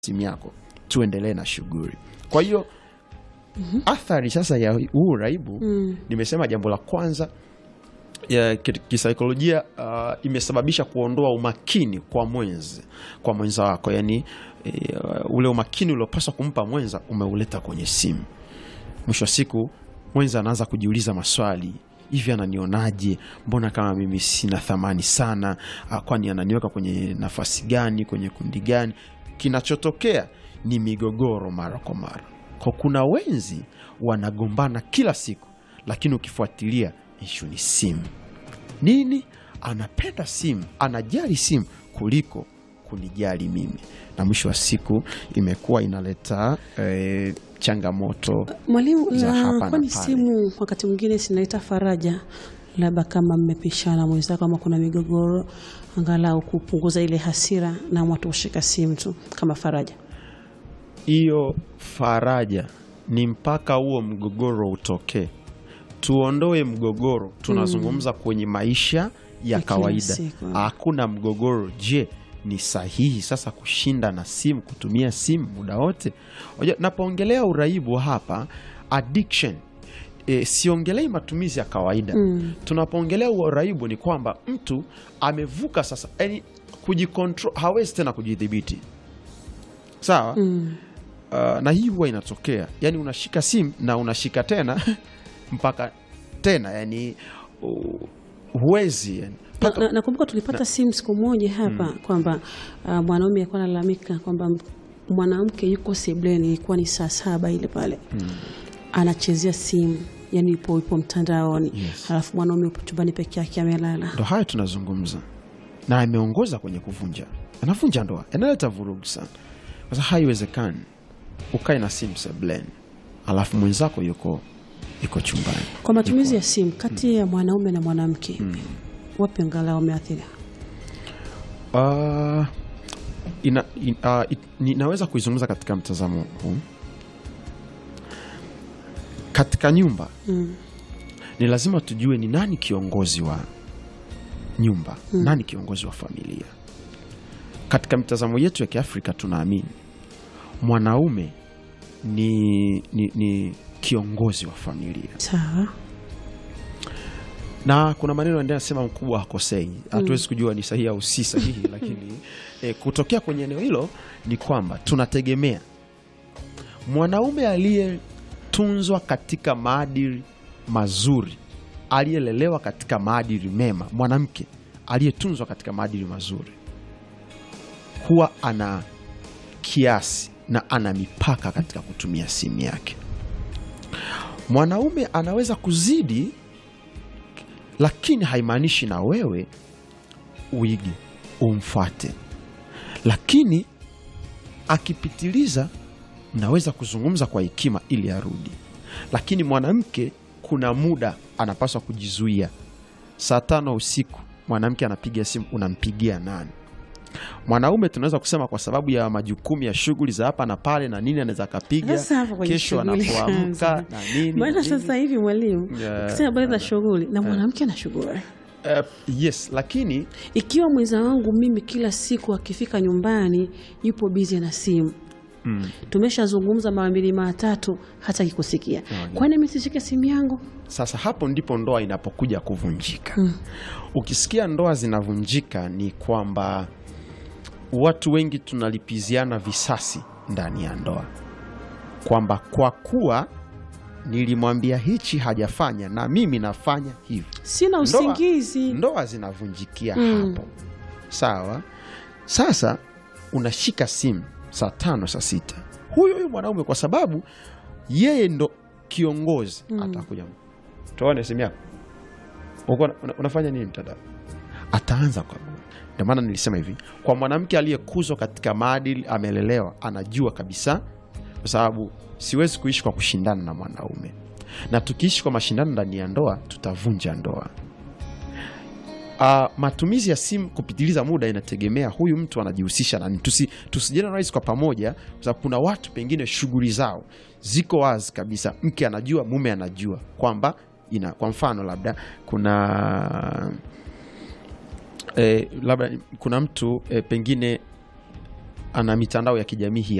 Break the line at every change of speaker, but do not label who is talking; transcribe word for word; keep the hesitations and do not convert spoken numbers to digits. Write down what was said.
simu yako, tuendelee na shughuli. Kwa hiyo mm-hmm. athari sasa ya huu uraibu mm. nimesema jambo la kwanza ya kisaikolojia uh, imesababisha kuondoa umakini kwa mwenzi kwa mwenza wako, yani uh, ule umakini uliopaswa kumpa mwenza umeuleta kwenye simu. Mwisho siku mwenza anaanza kujiuliza maswali, hivi ananionaje, mbona kama mimi sina thamani sana, uh, kwani ananiweka kwenye nafasi gani, kwenye kundi gani? Kinachotokea ni migogoro mara kwa mara. Kwa kuna wenzi wanagombana kila siku, lakini ukifuatilia issue ni simu. Nini? Anapenda simu, anajali simu kuliko kunijali mimi. Na mwisho wa siku imekuwa inaleta e, changamoto.
Mwalimu, kwani simu wakati mwingine sinaleta faraja, labda kama mmepishana mwenzako, kama kuna migogoro, angalau kupunguza ile hasira na watu ushika simu tu kama faraja?
Hiyo faraja ni mpaka huo mgogoro utokee. Tuondoe mgogoro, tunazungumza mm. kwenye maisha ya, ya kawaida. Hakuna mgogoro. Je, ni sahihi sasa kushinda na simu, kutumia simu muda wote? Napoongelea uraibu hapa, addiction, e, siongelei matumizi ya kawaida. Mm. Tunapoongelea uraibu ni kwamba mtu amevuka sasa, yani kujikontrol, hawezi tena kujidhibiti. Sawa? Mm. Uh, na hii huwa inatokea. Yani unashika simu na unashika tena mpaka tena, yani uh, huwezi yani.
Nakumbuka na, na tulipata na, simu siku moja hapa mm. kwamba uh, mwanaume alikuwa analalamika kwamba mwanamke yuko sebleni, ilikuwa ni saa saba ile pale. Mm. Anachezea simu, yani ipo ipo mtandaoni. Yes. Halafu mwanaume yupo chumbani peke yake amelala.
Ndio hayo tunazungumza. Na ameongoza kwenye kuvunja. Anavunja ndoa. Analeta vurugu sana. Sasa haiwezekani ukae na simu sebleni alafu mwenzako yuko yuko chumbani.
Kwa matumizi ya simu kati ya mwanaume na mwanamke, mm. wapi angalau wameathiri?
Uh, ina, ina, uh, ninaweza kuizungumza katika mtazamo huu. Katika nyumba mm. ni lazima tujue ni nani kiongozi wa nyumba, mm. nani kiongozi wa familia. Katika mtazamo yetu ya Kiafrika tunaamini mwanaume ni, ni, ni kiongozi wa familia.
Sawa.
Na kuna maneno yanasema mkubwa hakosei. Hatuwezi kujua ni sahihi au si sahihi lakini e, kutokea kwenye eneo hilo ni kwamba tunategemea mwanaume aliyetunzwa katika maadili mazuri, aliyelelewa katika maadili mema, mwanamke aliyetunzwa katika maadili mazuri huwa ana kiasi na ana mipaka katika kutumia simu yake. Mwanaume anaweza kuzidi, lakini haimaanishi na wewe uige, umfuate. Lakini akipitiliza, mnaweza kuzungumza kwa hekima ili arudi. Lakini mwanamke kuna muda anapaswa kujizuia. Saa tano usiku mwanamke anapiga simu, unampigia nani? Mwanaume tunaweza kusema kwa sababu ya majukumu ya shughuli za hapa na pale na nini anaweza kapiga kesho anapoamka na nini.
Maana sasa hivi mwalimu ukisema bali za shughuli na mwanamke ana shughuli.
Uh, yes, lakini
ikiwa mwenza wangu mimi kila siku akifika nyumbani yupo busy na simu. Mm. Tumeshazungumza mara mbili mara tatu hata kikusikia. Oh, kwani mimi sishike simu yangu?
Sasa hapo ndipo ndoa inapokuja kuvunjika. Mm. Ukisikia ndoa zinavunjika ni kwamba watu wengi tunalipiziana visasi ndani ya ndoa, kwamba kwa kuwa nilimwambia hichi hajafanya na mimi nafanya hivi,
sina usingizi.
Ndoa, ndoa zinavunjikia mm. hapo. Sawa. Sasa unashika simu saa tano saa sita, huyo huyo mwanaume kwa sababu yeye ndo kiongozi mm. atakuja, tuone simu yako una, unafanya nini mtandao, ataanza kwa. Ndio maana nilisema hivi, kwa mwanamke aliyekuzwa katika maadili, amelelewa, anajua kabisa, kwa sababu siwezi kuishi kwa kushindana na mwanaume, na tukiishi kwa mashindano ndani ya ndoa tutavunja ndoa. Uh, matumizi ya simu kupitiliza muda inategemea huyu mtu anajihusisha na nini. Tusi tusigeneralize kwa pamoja, kwa sababu kuna watu pengine shughuli zao ziko wazi kabisa, mke anajua, mume anajua kwamba ina, kwa mfano labda kuna E, labda kuna mtu e, pengine ana mitandao ya kijamii hii